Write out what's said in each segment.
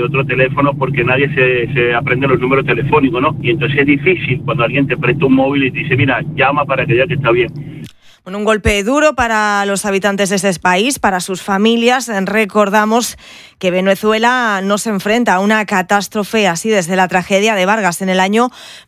otro teléfono porque nadie se aprende los números telefónicos, ¿no? Y entonces es difícil cuando alguien te presta un móvil y te dice, mira, llama para que diga que está bien. Bueno, un golpe duro para los habitantes de ese país, para sus familias. Recordamos que Venezuela no se enfrenta a una catástrofe así desde la tragedia de Vargas en el año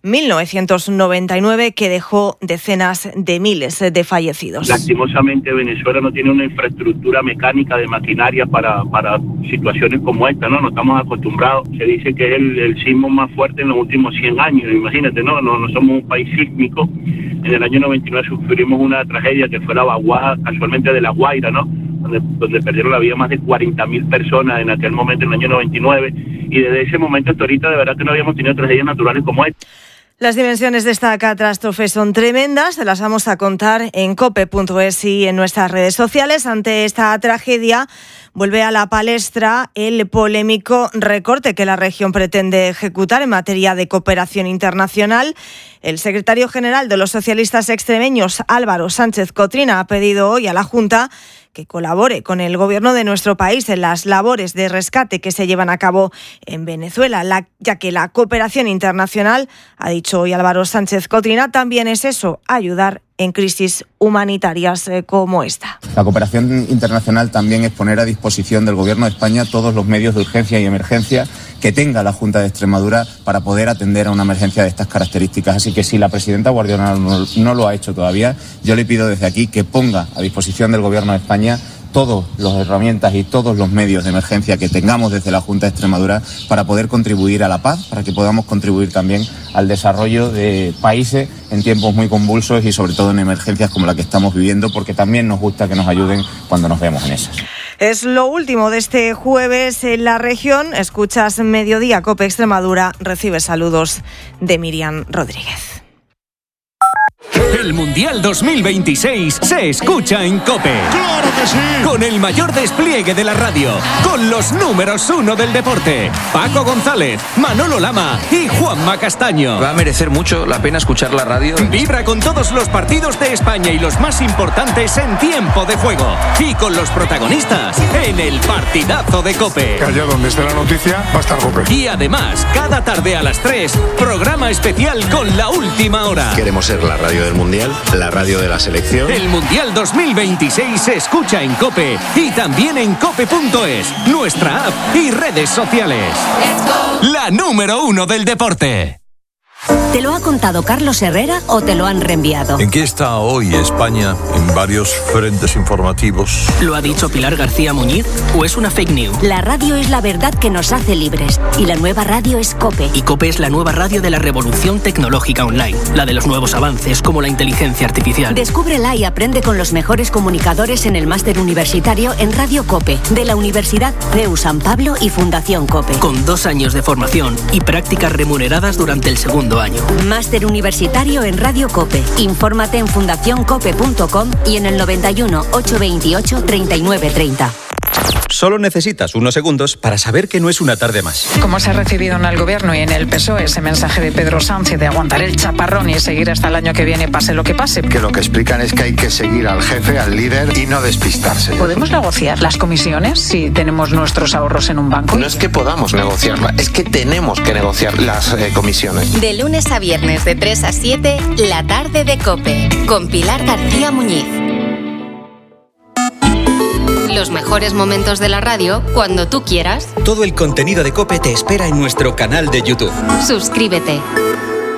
1999, que dejó decenas de miles de fallecidos. Lastimosamente Venezuela no tiene una infraestructura mecánica de maquinaria para situaciones como esta, ¿no? No estamos acostumbrados. Se dice que es el sismo más fuerte en los últimos 100 años, imagínate, ¿no? No somos un país sísmico. En el año 99 sufrimos una tragedia que fue la vaguada, casualmente de La Guaira, ¿no? Donde perdieron la vida más de 40.000 personas en aquel momento, en el año 99, y desde ese momento hasta ahorita de verdad que no habíamos tenido tragedias naturales como esta. Las dimensiones de esta catástrofe son tremendas, se las vamos a contar en cope.es y en nuestras redes sociales. Ante esta tragedia vuelve a la palestra el polémico recorte que la región pretende ejecutar en materia de cooperación internacional. El secretario general de los socialistas extremeños, Álvaro Sánchez Cotrina, ha pedido hoy a la Junta que colabore con el gobierno de nuestro país en las labores de rescate que se llevan a cabo en Venezuela, ya que la cooperación internacional, ha dicho hoy Álvaro Sánchez Cotrina, también es eso, ayudar en crisis humanitarias como esta. La cooperación internacional también es poner a disposición del Gobierno de España todos los medios de urgencia y emergencia que tenga la Junta de Extremadura para poder atender a una emergencia de estas características. Así que si la presidenta Guardiola no lo ha hecho todavía, yo le pido desde aquí que ponga a disposición del Gobierno de España todas las herramientas y todos los medios de emergencia que tengamos desde la Junta de Extremadura para poder contribuir a la paz, para que podamos contribuir también al desarrollo de países en tiempos muy convulsos y sobre todo en emergencias como la que estamos viviendo, porque también nos gusta que nos ayuden cuando nos vemos en esas. Es lo último de este jueves en la región. Escuchas Mediodía Cope Extremadura. Recibe saludos de Miriam Rodríguez. El Mundial 2026 se escucha en COPE. ¡Claro que sí! Con el mayor despliegue de la radio, con los números 1 del deporte, Paco González, Manolo Lama y Juanma Castaño. Va a merecer mucho la pena escuchar la radio. Vibra con todos los partidos de España y los más importantes en tiempo de juego. Y con los protagonistas en el partidazo de COPE. Que allá donde esté la noticia va a estar COPE. Y además, cada tarde a las 3, programa especial con la última hora. Queremos ser la radio del Mundial, la radio de la selección. El Mundial 2026 se escucha en COPE y también en cope.es, nuestra app y redes sociales. La número 1 del deporte. ¿Te lo ha contado Carlos Herrera o te lo han reenviado? ¿En qué está hoy España en varios frentes informativos? ¿Lo ha dicho Pilar García Muñiz o es una fake news? La radio es la verdad que nos hace libres y la nueva radio es COPE. Y COPE es la nueva radio de la revolución tecnológica online, la de los nuevos avances como la inteligencia artificial. Descúbrela y aprende con los mejores comunicadores en el máster universitario en Radio COPE de la Universidad CEU San Pablo y Fundación COPE. Con 2 años de formación y prácticas remuneradas durante el segundo año. Máster universitario en Radio COPE. Infórmate en fundacioncope.com y en el 91 828 3930. Solo necesitas unos segundos para saber que no es una tarde más. ¿Cómo se ha recibido en el Gobierno y en el PSOE ese mensaje de Pedro Sánchez de aguantar el chaparrón y seguir hasta el año que viene, pase lo que pase? Que lo que explican es que hay que seguir al jefe, al líder y no despistarse. ¿Podemos negociar las comisiones si tenemos nuestros ahorros en un banco? No es que podamos negociarlas, es que tenemos que negociar las comisiones. De lunes a viernes de 3 a 7, la tarde de COPE, con Pilar García Muñiz. Los mejores momentos de la radio cuando tú quieras. Todo el contenido de COPE te espera en nuestro canal de YouTube. Suscríbete.